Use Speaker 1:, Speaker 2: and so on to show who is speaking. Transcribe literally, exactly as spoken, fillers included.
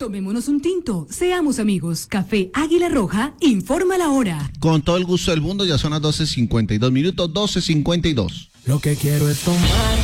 Speaker 1: Tomémonos un tinto, seamos amigos. Café Águila Roja, informa la hora.
Speaker 2: Con todo el gusto del mundo, ya son las doce cincuenta y dos minutos, doce cincuenta y dos.
Speaker 3: Lo que quiero es tomar